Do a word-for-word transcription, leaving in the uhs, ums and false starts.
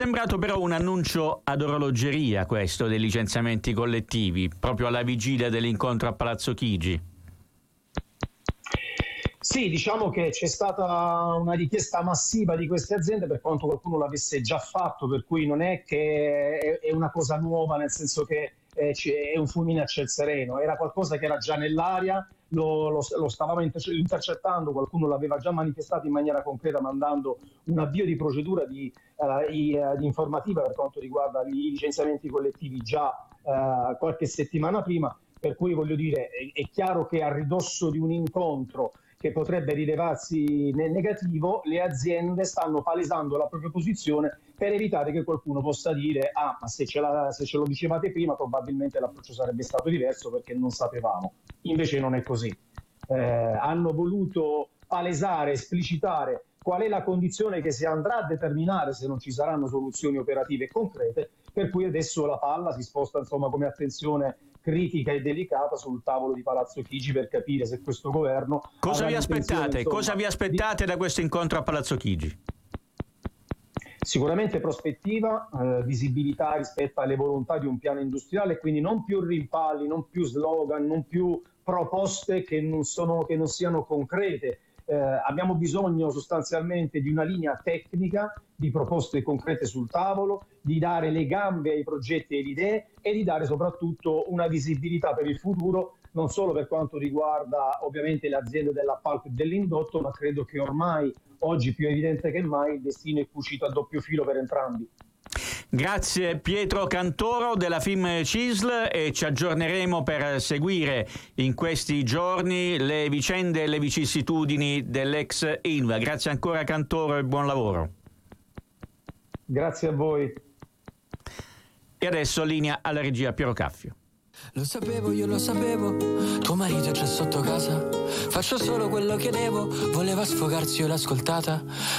Sembrato però un annuncio ad orologeria questo dei licenziamenti collettivi, proprio alla vigilia dell'incontro a Palazzo Chigi. Sì, diciamo che c'è stata una richiesta massiva di queste aziende, per quanto qualcuno l'avesse già fatto, per cui non è che è una cosa nuova, nel senso che è un fulmine a ciel sereno, era qualcosa che era già nell'aria, lo, lo, lo stavamo intercettando, qualcuno l'aveva già manifestato in maniera concreta mandando un avvio di procedura di, uh, di, uh, di informativa per quanto riguarda i licenziamenti collettivi già uh, qualche settimana prima, per cui voglio dire, è, è chiaro che a ridosso di un incontro che potrebbe rilevarsi nel negativo, le aziende stanno palesando la propria posizione per evitare che qualcuno possa dire ah, ma se ce, la, se ce lo dicevate prima probabilmente l'approccio sarebbe stato diverso perché non sapevamo. Invece non è così. Eh, hanno voluto palesare, esplicitare qual è la condizione che si andrà a determinare se non ci saranno soluzioni operative concrete, per cui adesso la palla si sposta insomma come attenzione critica e delicata sul tavolo di Palazzo Chigi per capire se questo governo... Cosa vi aspettate? Insomma, Cosa vi aspettate di... da questo incontro a Palazzo Chigi? Sicuramente prospettiva, eh, visibilità rispetto alle volontà di un piano industriale, quindi non più rimpalli, non più slogan, non più proposte che non, sono, che non siano concrete. Eh, abbiamo bisogno sostanzialmente di una linea tecnica, di proposte concrete sul tavolo, di dare le gambe ai progetti e alle idee e di dare soprattutto una visibilità per il futuro, non solo per quanto riguarda ovviamente le aziende dell'appalto e dell'indotto, ma credo che ormai oggi più evidente che mai il destino è cucito a doppio filo per entrambi. Grazie Pietro Cantoro della Fim C I S L, e ci aggiorneremo per seguire in questi giorni le vicende e le vicissitudini dell'ex Ilva. Grazie ancora Cantoro e buon lavoro. Grazie a voi. E adesso linea alla regia Piero Caffio. Lo sapevo, io lo sapevo, tuo marito è già sotto casa. Faccio solo quello che devo, voleva sfogarsi, io l'ho ascoltata,